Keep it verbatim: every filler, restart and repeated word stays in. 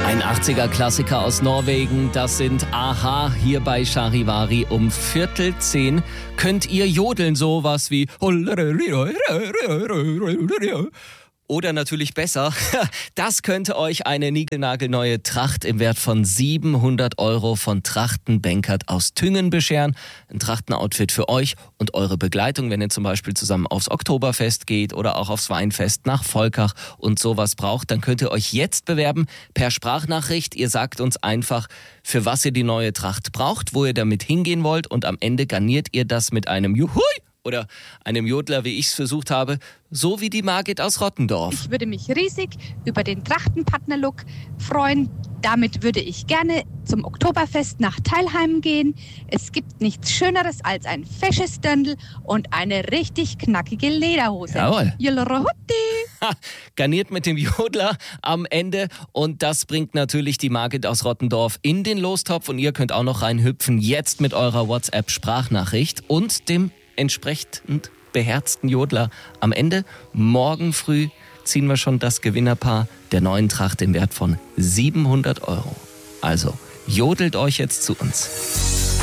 Ein achtziger-Klassiker aus Norwegen, das sind a-ha hier bei Charivari. Um Viertel zehn könnt ihr jodeln, sowas wie... Oder natürlich besser, das könnte euch eine niegelnagelneue Tracht im Wert von siebenhundert Euro von Trachtenbänkert aus Thüngen bescheren. Ein Trachtenoutfit für euch und eure Begleitung, wenn ihr zum Beispiel zusammen aufs Oktoberfest geht oder auch aufs Weinfest nach Volkach und sowas braucht, dann könnt ihr euch jetzt bewerben per Sprachnachricht. Ihr sagt uns einfach, für was ihr die neue Tracht braucht, wo ihr damit hingehen wollt und am Ende garniert ihr das mit einem Juhui oder einem Jodler, wie ich es versucht habe, so wie die Margit aus Rottendorf. Ich würde mich riesig über den Trachtenpartner-Look freuen. Damit würde ich gerne zum Oktoberfest nach Teilheim gehen. Es gibt nichts Schöneres als ein fesches Dirndl und eine richtig knackige Lederhose. Jawohl. Ha, garniert mit dem Jodler am Ende und das bringt natürlich die Margit aus Rottendorf in den Lostopf und ihr könnt auch noch reinhüpfen, jetzt mit eurer WhatsApp-Sprachnachricht und dem entsprechend beherzten Jodler. Am Ende, morgen früh, ziehen wir schon das Gewinnerpaar der neuen Tracht im Wert von siebenhundert Euro. Also, jodelt euch jetzt zu uns.